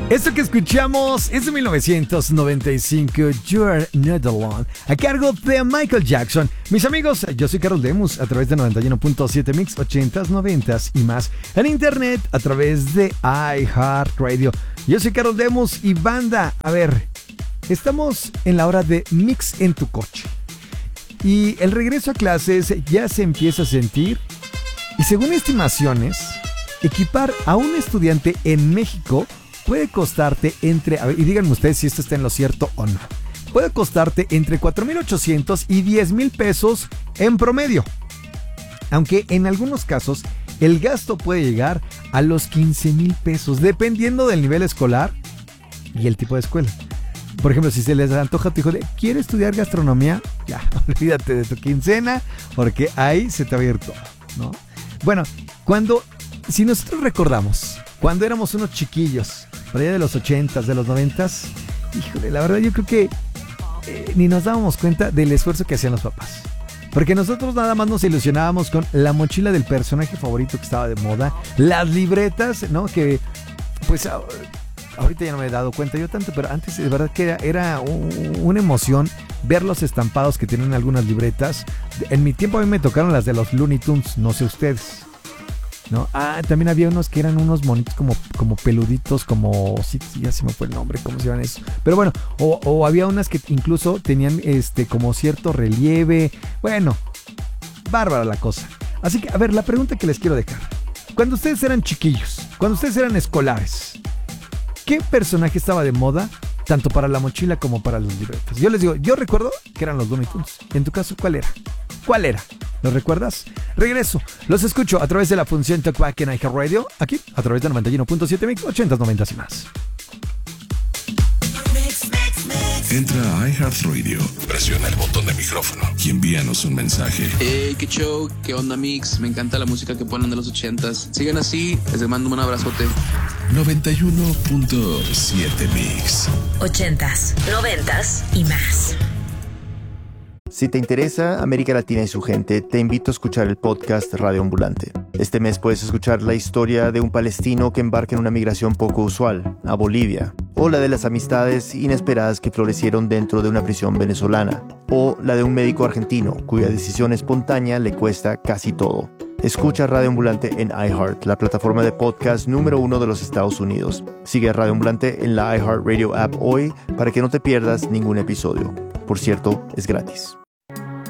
Esto que escuchamos es de 1995, You're Not Alone, a cargo de Michael Jackson. Mis amigos, yo soy Carlos Lemus, a través de 91.7 Mix, 80s, 90s y más. En internet, a través de iHeartRadio. Yo soy Carlos Lemus y banda, a ver, estamos en la hora de Mix en tu coche. Y el regreso a clases ya se empieza a sentir. Y según estimaciones, equipar a un estudiante en México puede costarte entre, a ver, y díganme ustedes si esto está en lo cierto o no, puede costarte entre 4,800 y 10,000 pesos en promedio. Aunque en algunos casos el gasto puede llegar a los 15,000 pesos, dependiendo del nivel escolar y el tipo de escuela. Por ejemplo, si se les antoja a tu hijo de ¿quiere estudiar gastronomía? Ya, olvídate de tu quincena, porque ahí se te va a ir todo, ¿no? Bueno, si nosotros recordamos, cuando éramos unos chiquillos, por allá de los 80s, de los 90s, híjole, la verdad yo creo que ni nos dábamos cuenta del esfuerzo que hacían los papás. Porque nosotros nada más nos ilusionábamos con la mochila del personaje favorito que estaba de moda, las libretas, ¿no? Que, pues, ahorita ya no me he dado cuenta yo tanto, pero antes de verdad que era una emoción ver los estampados que tienen algunas libretas. En mi tiempo a mí me tocaron las de los Looney Tunes, no sé ustedes, ¿no? También había unos que eran unos monitos como peluditos, sí, ya se me fue el nombre, ¿cómo se llaman eso? Pero bueno, o había unas que incluso tenían como cierto relieve. Bueno, bárbara la cosa. Así que, a ver, la pregunta que les quiero dejar. Cuando ustedes eran chiquillos, cuando ustedes eran escolares, ¿qué personaje estaba de moda tanto para la mochila como para los libretos? Yo les digo, yo recuerdo que eran los Looney Tunes. En tu caso, ¿cuál era? ¿Cuál era? ¿Lo recuerdas? Regreso. Los escucho a través de la función Talkback en iHeartRadio, aquí, a través de 91.7 Mix, 80s, 90s y más. Entra a iHeartRadio, presiona el botón de micrófono y envíanos un mensaje. Hey, qué show, qué onda Mix, me encanta la música que ponen de los 80s. Sigan así, les mando un abrazote. 91.7 Mix. 80s, 90s y más. Si te interesa América Latina y su gente, te invito a escuchar el podcast Radio Ambulante. Este mes puedes escuchar la historia de un palestino que embarca en una migración poco usual, a Bolivia, o la de las amistades inesperadas que florecieron dentro de una prisión venezolana, o la de un médico argentino cuya decisión espontánea le cuesta casi todo. Escucha Radio Ambulante en iHeart, la plataforma de podcast número 1 de los Estados Unidos. Sigue a Radio Ambulante en la iHeartRadio app hoy para que no te pierdas ningún episodio. Por cierto, es gratis.